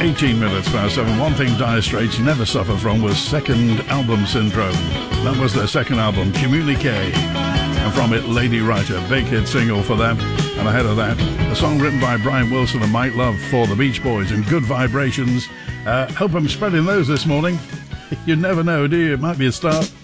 18 minutes past 7. One thing Dire Straits never suffered from was second album syndrome. That was their second album, Communique. And from it, Lady Writer, big hit single for them. And ahead of that, a song written by Brian Wilson and Mike Love for the Beach Boys and Good Vibrations. Hope I'm spreading those this morning. You never know, do you? It might be a start.